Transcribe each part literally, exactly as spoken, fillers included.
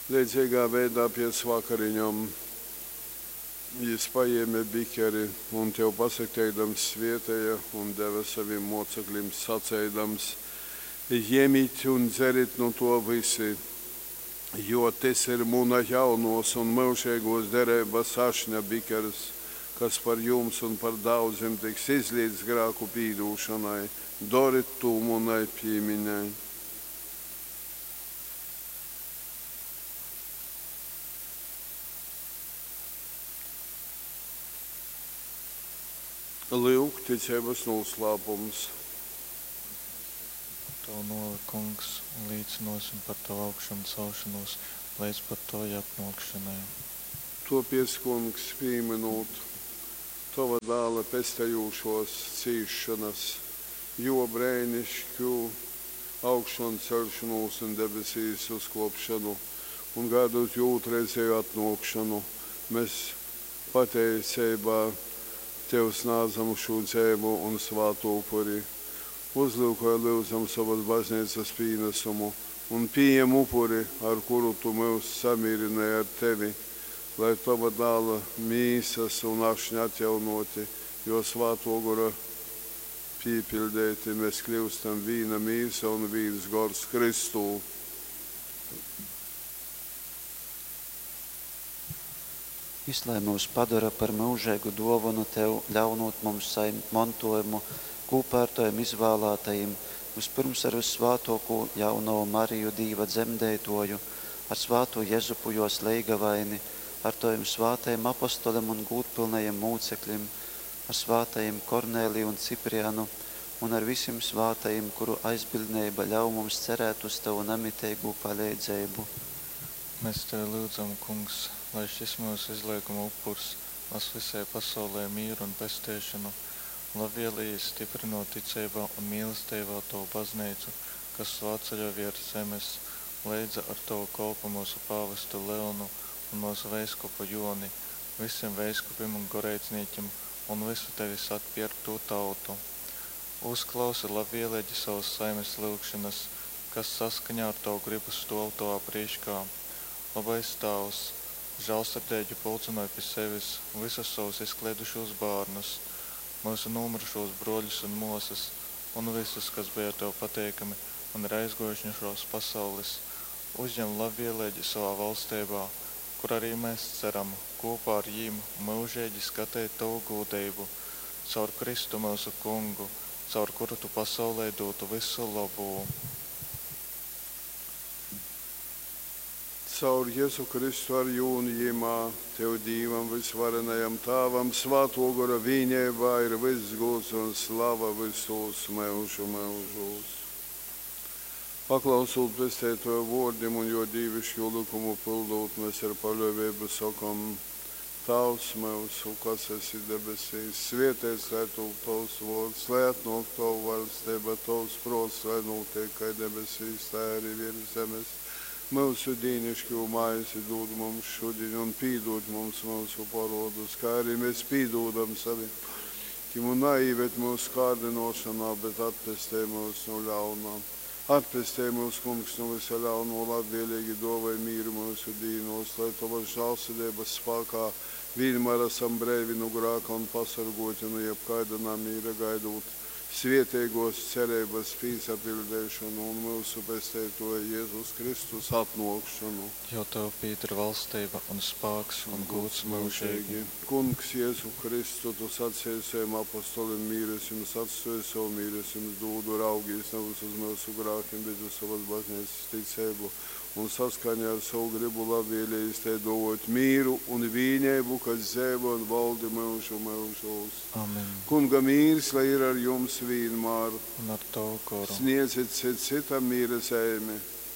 Līdzīgā veidā pie svakariņām Jis paēma bikeri un tev pasaktēdams svietēja un deva saviem mocekļiem sacēdams: Ņemiet un dzerit no to visi, jo tas ir mūna jaunos un mūžīgos derības ašņa bikeris, kas par jums un par daudziem tiks izlīdz grēku pīdūšanai. Darit to mūnai piemiņai. Lūk, ticības noslēpums. Tavu noli, kungs, un līdzinosim par tavu augšanu celšanos, līdz par to apmokšanai. Topies, kungs, pieminot tava dēla pestējūšos cīšanas, jo brēnišķu augšanu celšanos un debesīs uzkopšanu un gaidot jūtreizēju atnākšanu, mēs pateicībā Tev snādzam šo dzēmu un svāto upuri. Uzlūkoja lūdzam savas baznīcas pienesumu un pieņem upuri, ar kuru Tu mūs samierināji ar Tevi, lai Tava dēla mīsas un ašņi atjaunoti, jo svāto gora piepildēti mēs kļūstam vīna mīsa un vīns gors Kristū. Viss, lai mūs padara par mūžīgu dāvanu Tev, ļaunot mums savu mantojumu, kopārtojam izvēlētajiem, vispirms ar svātoko jauno Mariju Dīva dzemdētoju, ar svāto Jezupu jos leigavaini, ar tojiem svātajiem apostoliem un gūtpilnajiem mūcekļiem, ar svātajiem Kornēliju un Ciprianu un ar visiem svātajiem, kuru aizbildnība ļauj mums cerēt uz Tavu nemitēgu palīdzību. Mēs Tevi lūdzam, kungs, lai šis mūsu izliekuma upurs nes visai pasaulē mīru un pestēšanu, lai vielīgi stiprinot ticībā un mīlestībā Tavu baznīcu, kas svāceļo virs zemes, leidza ar Tavu kolpu mūsu pāvestu Leonu un mūsu veiskupu Joni, visiem veiskupiem un goreicniekiem un visu Tevis atpierkto tautu. Uzklausi labvēlīgi savas saimes lūgšanas, kas saskaņā ar Tavu gribu stov Tavā priekšā. Labais Tavs, žēlsirdīgi pulcinoja pie sevis visus savus izkliedušos bērnus, mūsu nomirušos broļus un mosas, un visus, kas bija Tev pateikami un ir aizgojuši no šos pasaules, uzņem labvēlīgi savā valstībā, kur arī mēs ceram kopā ar jīm mūžīgi skatīt Tavu godību, caur Kristu mūsu kungu, caur kuru Tu pasaulē dotu visu labu. Caur Jēzu Kristu ar jūnijumā, Tev Dīvam visvarenajam Tāvam, svāto gora vienībā ir viss gods un slava visos mūžu mūžos. Paklausot pestētoja vārdiem un jo dievišķo likumu pildot, mēs ar paļāvību sakam: Tavs mūsu, kas esi debesīs, svētīts lai top Tavs vārds, lai atnāk Tavu valstība, Tavs prāts, lai notiek kā debesīs, tā arī virs zemes. Mūsu dīnišķo maizi dod mums šodien un pīdod mums mūsu parodus, kā arī mēs pīdodam saviem, kim un naivet mūsu kārdinošanā, bet atpestē mūs no ļaunā. Atpestē mūs, kungs, no visa ļauno, labvēlīgi dāvāj mīru mūsu dīnos, lai Tavas žēlsirdības spēkā vienmēr esam brīvi no grēka un pasargoti no jebkaida namīra, gaidot svētīgos cerības piesapildīšanu un mūsu pestētoja Jēzus Kristus atnākšanu. Jo Tev pīter valstība un spēks un gods mūžīgi. Kungs Jēzu Kristu, Tu sacīji saviem apostoliem: mīres jums atstāju, savu mīres jums dodu, raugīs nevis uz mūsu grēkiem, bet uz savas baznīcas ticību, un saskaņā ar savu gribu labvēlīgi Tev dot mīru un vienību, kas dzīvo un valda mūžu mūžos. Amen. Kunga mīrs, lai ir ar jums vienmēr. Un ar Tavu koru. Sniedziet cit citam mīra sēmi.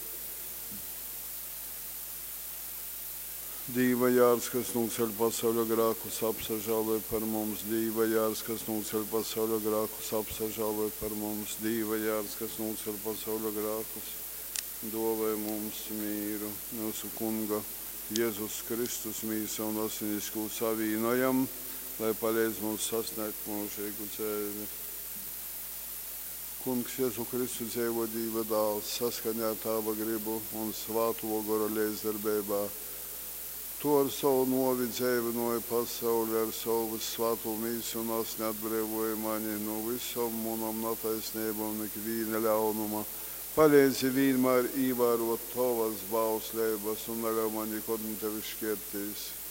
Dīva jārs, kas nūceļ pasauļa grākus, apsažāloja par mums. Dīva jārs, kas nūceļ pasauļa grākus, apsažāloja par mums. Dīva jārs, kas nūceļ pasauļa grākus, dāvāj mums mīru. Mūsu kunga Jēzus Kristus mīsa un asinisku savienojam, lai palīdz mums sasniegt mūžīgu dzīvi. Kungs, Jēzu Kristu dzīvo dzīva dāls, saskaņā ar Tava gribu un svāto gara līdzdarbībā. Tu ar savu novi dzīvinoji pasauli, ar savu svāto mīsu un asni atbrīvoji mani no visam munam nataisnībam, ikvīna ļaunuma. Palīdzi vienmēr ievērot Tavas bauslības un neļauj mani, kad Tevi šķirtīs.